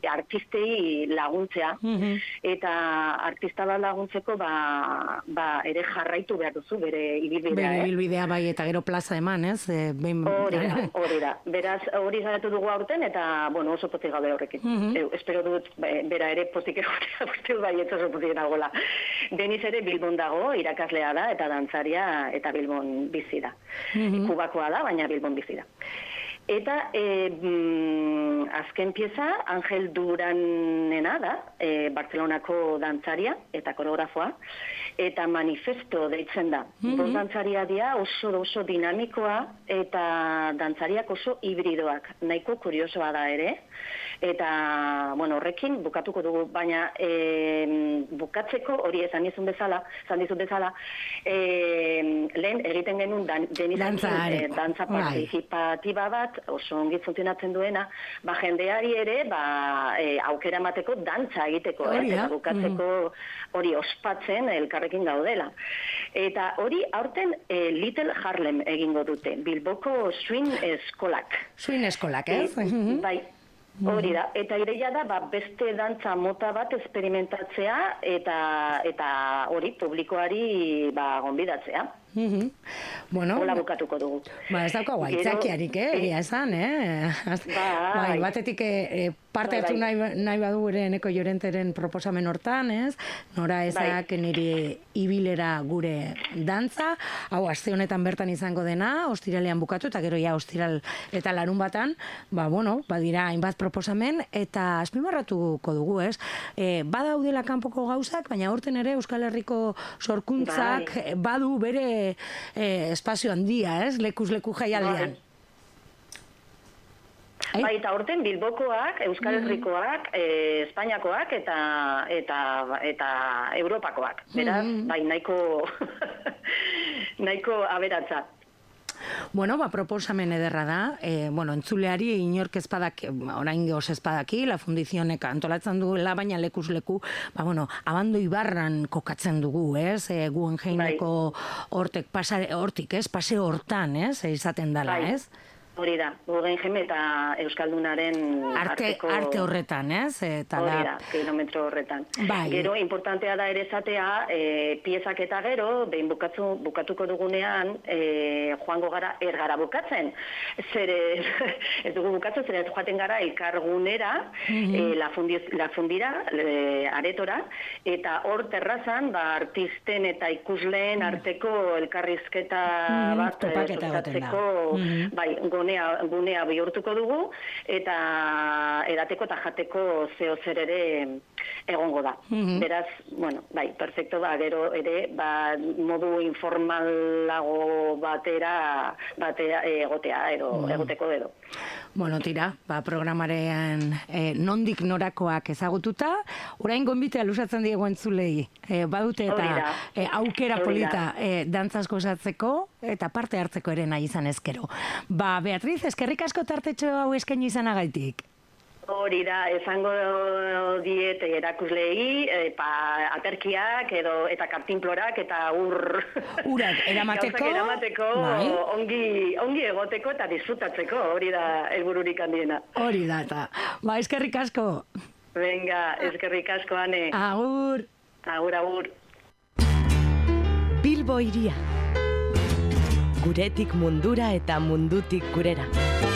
artistei laguntzea, eta artista bat laguntzeko ere jarraitu behar duzu bere ibilbidea. Bere ibilbidea bai, eta gero plaza eman, ez? Hori da. Beraz, hori zaratu dugu aurten, eta, bueno, oso pozik gaude horrekin. Espero dut, bera ere pozik egotea, uste bai, ez oso pozik dagoela. Deniz ere Bilbon dago, irakaslea da, eta dantzaria, eta Bilbon bizi da. Kubakoa da, baina Bilbon bizi da. Eta azken pieza, Angel Duranena da, Barcelonako dantzaria eta koreografoa, eta Manifesto deitzen da. Bost dantzaria dira oso dinamikoa eta dantzariak oso hibridoak, nahiko kuriosoa da ere, eta, bueno, horrekin bukatuko dugu, baina bukatzeko hori esan dizut bezala, lehen egiten genuen Denizekin dantza partizipatiba bat, oso ongi funtzionatzen duena, jendeari ere aukera emateko dantza egiteko, eta bukatzeko hori ospatzen elkarrekin gaudela. Eta hori aurten Little Harlem egingo dute, Bilboko swing eskolak. Swing eskolak, ez? Bai. Hori da, eta ideia da beste dantza mota bat esperimentatzea eta hori publikoari gonbidatzea. Hola bukatuko dugu. Ez daukagu aitzakiarik, egia esan, Bai, batetik parte hartu nahi badu ere Eneko Llorenteren proposamen hortan, ez? Nora ezak niri ibilera gure dantza, hau aste honetan bertan izango dena, ostiralean bukatu, eta gero ja ostiral eta larun batan, badira hainbat proposamen, eta azpimarratuko dugu, ez? Badaudela kanpoko gauzak, baina horten ere Euskal Herriko sorkuntzak badu bere espazio handia, ez? Lekuz leku jaialdian. Bai, eta horten Bilbokoak, Euskal Herrikoak, Espainiakoak eta Europakoak. Beraz, bai, nahiko aberatza. Proposamen ederra da, entzuleari inork ezpadak, orain gehoz ezpadaki, La Fundizionek antolatzen duela, baina lekuz leku, Abando Ibarran kokatzen dugu, ez? Guggenheimeko hortik, paseo hortan, ez? Izaten dela, ez? Hori da, Guggenheim eta Euskaldunaren arteko... Arte horretan, ez? Hori da, kilometro horretan. Gero, importantea da ere esatea, piezak eta gero, behin bukatuko dugunean, joango gara, ergara bukatzen. Ez dugu bukatzen, zer joaten gara elkargunera, la fundira, aretora, eta hor terrazan, artisten eta ikusleen arteko elkarrizketa bat, sustatzeko, bai, gunea bihurtuko dugu, eta edateko eta jateko zeo zer ere egongo da. Beraz, bai, perfecto, gero ere, modu informalago batera egotea, egoteko edo. Tira, programaren nondik norakoak ezagututa, orain gonbitea lusatzen diego entzulei, badute eta aukera polita dantzazko osatzeko, eta parte hartzeko ere nahi izan ezkero. Beatriz, eskerrik asko tartetxo hau eskaini izanagaitik. Hori da, esango diet erakuslei, aterkiak eta kantinplorak eta urak eramateko, ongi egoteko eta disfrutatzeko, hori da helbururik handiena. Hori da, eta eskerrik asko. Venga, eskerrik asko, Ane. Agur. Agur. Bilbo hiria. Guretik mundura eta mundutik gurera.